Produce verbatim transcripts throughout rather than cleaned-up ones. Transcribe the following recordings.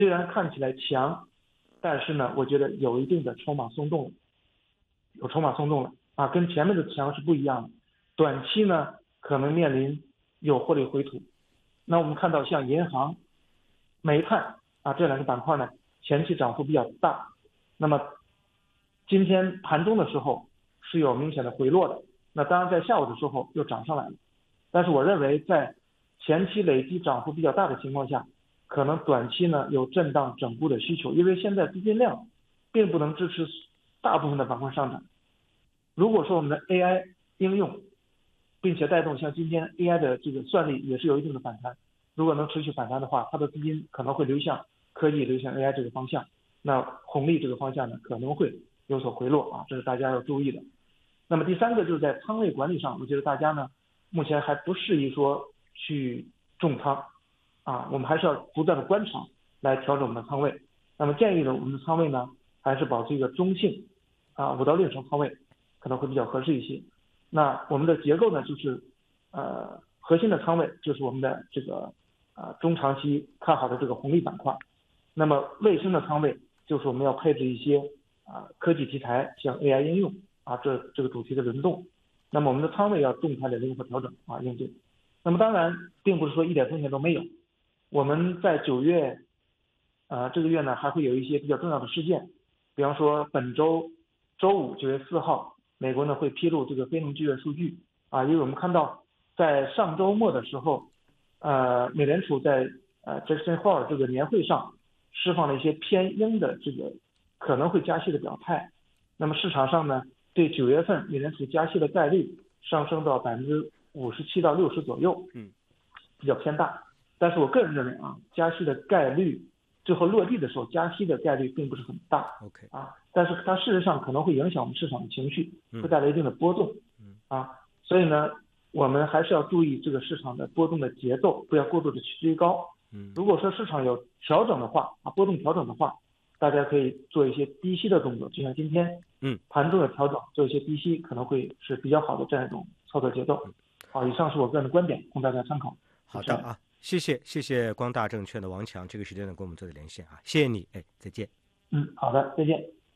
虽然看起来强，但是呢，我觉得有一定的筹码松动了，有筹码松动了啊，跟前面的强是不一样的。短期呢，可能面临有获利回吐。那我们看到像银行、煤炭啊这两个板块呢，前期涨幅比较大。那么今天盘中的时候是有明显的回落的，那当然在下午的时候又涨上来了。但是我认为在前期累积涨幅比较大的情况下，可能短期呢有震荡整固的需求，因为现在资金量并不能支持大部分的板块上涨。如果说我们的 A I 应用，并且带动像今天 A I 的这个算力也是有一定的反弹，如果能持续反弹的话，它的资金可能会流向科技、流向 A I 这个方向，那红利这个方向呢可能会有所回落啊，这是大家要注意的。那么第三个就是在仓位管理上，我觉得大家呢目前还不适宜说去重仓啊，我们还是要不断的观察来调整我们的仓位。那么建议呢，我们的仓位呢还是保持一个中性啊，五到六成仓位可能会比较合适一些。那我们的结构呢，就是呃核心的仓位就是我们的这个啊、呃、中长期看好的这个红利板块。那么卫星的仓位就是我们要配置一些啊、呃、科技题材，像 A I 应用啊这这个主题的轮动。那么我们的仓位要动态的灵活调整啊应对。那么当然并不是说一点风险都没有，我们在九月呃这个月呢还会有一些比较重要的事件，比方说本周周五九月四号。美国呢会披露这个非农就业数据啊，因为我们看到在上周末的时候，呃，美联储在呃 Jackson Hole 这个年会上释放了一些偏鹰的这个可能会加息的表态。那么市场上呢，对九月份美联储加息的概率上升到百分之五十七到六十左右， 嗯， 比较偏大。但是我个人认为啊，加息的概率最后落地的时候，加息的概率并不是很大。 OK 啊，但是它事实上可能会影响我们市场的情绪，会带来一定的波动。 嗯啊，所以呢，我们还是要注意这个市场的波动的节奏，不要过度的去追高。 嗯， 如果说市场有调整的话，啊，波动调整的话，大家可以做一些低吸的动作，就像今天， 嗯， 盘中的调整做一些低吸，可能会是比较好的这样一种操作节奏。好，以上是我个人的观点，供大家参考。 好的啊。谢谢谢谢光大证券的王强，这个时间呢跟我们做的连线啊，谢谢你，哎，再见。 嗯，好的，再见。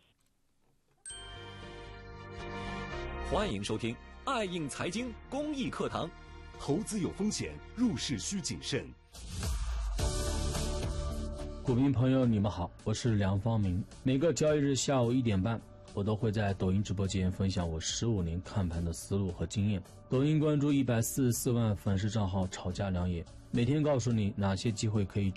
欢迎收听爱映财经公益课堂。 投资有风险，入市需谨慎。 股民朋友，你们好，我是梁方明。每个交易日下午一点半，我都会在抖音直播间分享我十五年看盘的思路和经验。抖音关注一百四十四万粉丝账号吵架良野，每天告诉你哪些机会可以